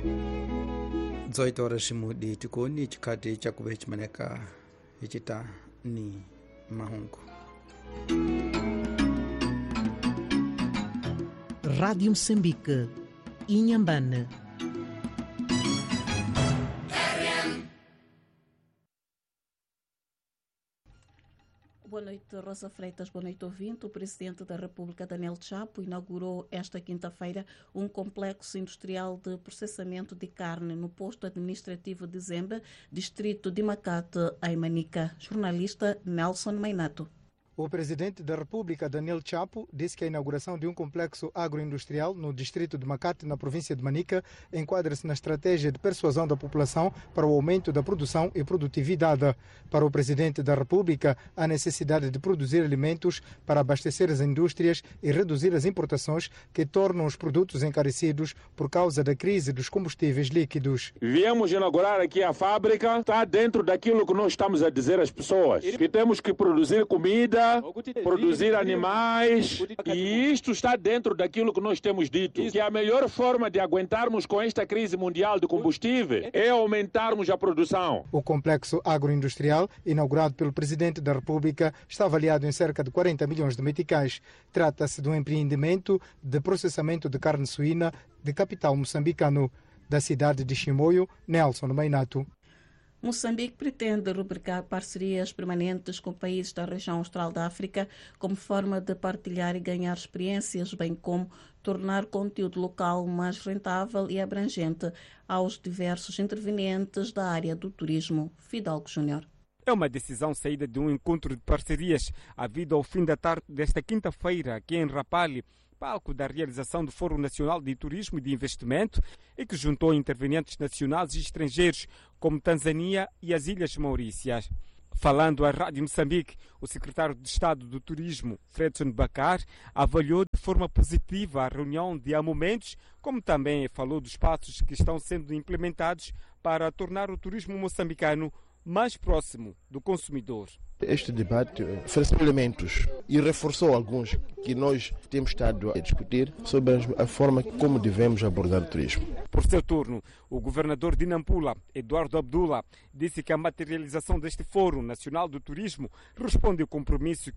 18 mudi tikoni chikati cha kubechimaneka ichita ni mahungu. Rádio Moçambique, Inhambane. Boa noite, Rosa Freitas. Boa noite, ouvinte. O Presidente da República, Daniel Chapo, inaugurou esta quinta-feira um complexo industrial de processamento de carne no posto administrativo de Zembe, distrito de Macate, em Manica. Jornalista Nelson Mainato. O Presidente da República, Daniel Chapo, disse que a inauguração de um complexo agroindustrial no distrito de Macate, na província de Manica, enquadra-se na estratégia de persuasão da população para o aumento da produção e produtividade. Para o Presidente da República, há necessidade de produzir alimentos para abastecer as indústrias e reduzir as importações que tornam os produtos encarecidos por causa da crise dos combustíveis líquidos. Viemos inaugurar aqui a fábrica, está dentro daquilo que nós estamos a dizer às pessoas, que temos que produzir comida, produzir animais, e isto está dentro daquilo que nós temos dito, que a melhor forma de aguentarmos com esta crise mundial de combustível é aumentarmos a produção. O complexo agroindustrial, inaugurado pelo Presidente da República, está avaliado em cerca de 40 milhões de meticais. Trata-se de um empreendimento de processamento de carne suína de capital moçambicano. Da cidade de Chimoio, Nelson Mainato. Moçambique pretende rubricar parcerias permanentes com países da região austral da África como forma de partilhar e ganhar experiências, bem como tornar conteúdo local mais rentável e abrangente aos diversos intervenientes da área do turismo. Fidalgo Júnior. É uma decisão saída de um encontro de parcerias havido ao fim da tarde desta quinta-feira aqui em Rapalli, palco da realização do Fórum Nacional de Turismo e de Investimento, e que juntou intervenientes nacionais e estrangeiros, como Tanzânia e as Ilhas Maurícias. Falando à Rádio Moçambique, o secretário de Estado do Turismo, Fredson Bacar, avaliou de forma positiva a reunião de há momentos, como também falou dos passos que estão sendo implementados para tornar o turismo moçambicano mais próximo do consumidor. Este debate ofereceu elementos e reforçou alguns que nós temos estado a discutir sobre a forma como devemos abordar o turismo. Por seu turno, o governador de Nampula, Eduardo Abdullah, disse que a materialização deste Fórum Nacional do Turismo responde ao compromisso